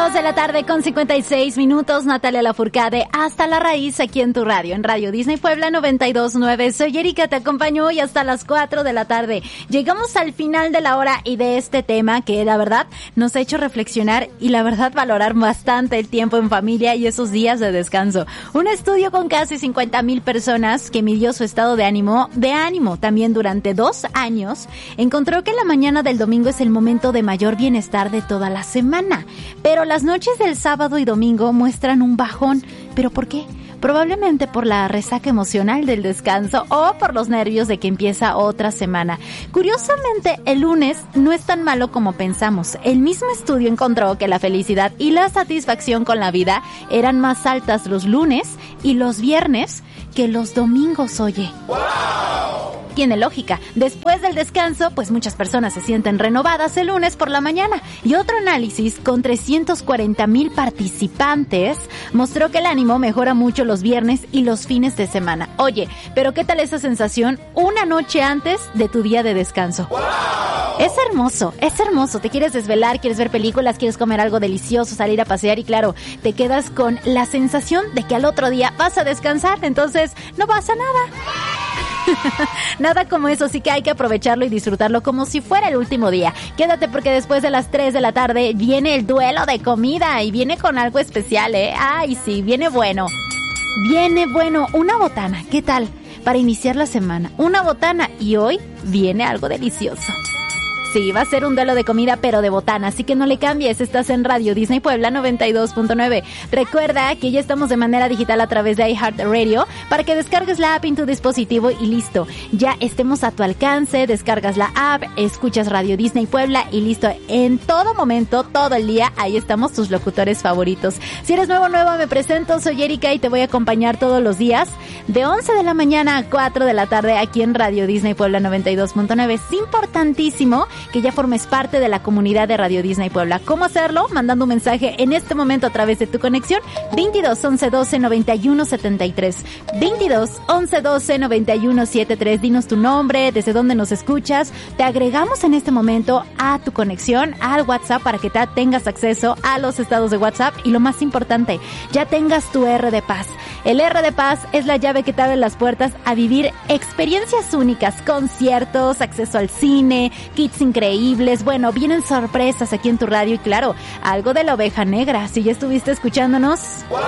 2 de la tarde con 56 minutos, Natalia Lafourcade, hasta la raíz aquí en tu radio, en Radio Disney Puebla 92.9. Soy Erika, te acompaño hoy hasta las 4 de la tarde. Llegamos al final de la hora y de este tema que la verdad nos ha hecho reflexionar y la verdad valorar bastante el tiempo en familia y esos días de descanso. Un estudio con casi 50,000 personas que midió su estado de ánimo también durante 2 años, encontró que la mañana del domingo es el momento de mayor bienestar de toda la semana. Pero las noches del sábado y domingo muestran un bajón. ¿Pero por qué? Probablemente por la resaca emocional del descanso o por los nervios de que empieza otra semana. Curiosamente, el lunes no es tan malo como pensamos. El mismo estudio encontró que la felicidad y la satisfacción con la vida eran más altas los lunes y los viernes que los domingos, oye. ¡Wow! Tiene lógica. Después del descanso, pues muchas personas se sienten renovadas el lunes por la mañana. Y otro análisis con 340,000 participantes mostró que el ánimo mejora mucho los viernes y los fines de semana. Oye, pero ¿qué tal esa sensación una noche antes de tu día de descanso? ¡Wow! Es hermoso, es hermoso. Te quieres desvelar, quieres ver películas, quieres comer algo delicioso, salir a pasear y claro, te quedas con la sensación de que al otro día vas a descansar. Entonces, no pasa nada. Nada como eso, sí que hay que aprovecharlo y disfrutarlo como si fuera el último día. Quédate porque después de las 3 de la tarde viene el duelo de comida y viene con algo especial, ¿eh? Ay, sí, viene bueno. Viene bueno, una botana, ¿qué tal? Para iniciar la semana, una botana y hoy viene algo delicioso. Sí, va a ser un duelo de comida, pero de botana, así que no le cambies. Estás en Radio Disney Puebla 92.9. Recuerda que ya estamos de manera digital a través de iHeartRadio para que descargues la app en tu dispositivo y listo. Ya estemos a tu alcance, descargas la app, escuchas Radio Disney Puebla y listo. En todo momento, todo el día, ahí estamos tus locutores favoritos. Si eres nuevo, me presento, soy Erika y te voy a acompañar todos los días de 11 de la mañana a 4 de la tarde aquí en Radio Disney Puebla 92.9. Es importantísimo que ya formes parte de la comunidad de Radio Disney Puebla. ¿Cómo hacerlo? Mandando un mensaje en este momento a través de tu conexión 22 11 12 91 73 22 11 12 91 73. Dinos tu nombre, desde dónde nos escuchas. Te agregamos en este momento a tu conexión al WhatsApp para que tengas acceso a los estados de WhatsApp y lo más importante, ya tengas tu R de Paz. El R de Paz es la llave que te abre las puertas a vivir experiencias únicas, conciertos, acceso al cine, kits increíbles. Bueno, vienen sorpresas aquí en tu radio y claro, algo de la oveja negra. Si ya estuviste escuchándonos, ¡wow!,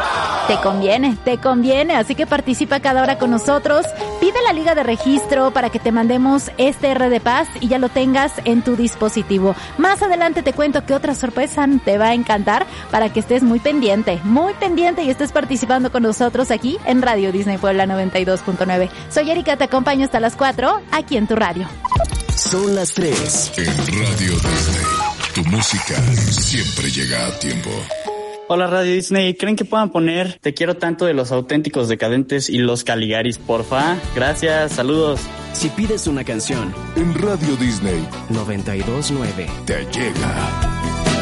te conviene, así que participa cada hora con nosotros. Pide la liga de registro para que te mandemos este R de Paz y ya lo tengas en tu dispositivo. Más adelante te cuento que otra sorpresa te va a encantar para que estés muy pendiente y estés participando con nosotros aquí en Radio Disney Puebla 92.9. Soy Erika, te acompaño hasta las 4 aquí en tu radio. Son las 3 en Radio Disney. Tu música siempre llega a tiempo. Hola Radio Disney, ¿creen que puedan poner Te quiero tanto de Los Auténticos Decadentes y Los Caligaris, porfa? Gracias, saludos. Si pides una canción en Radio Disney 92.9 te llega.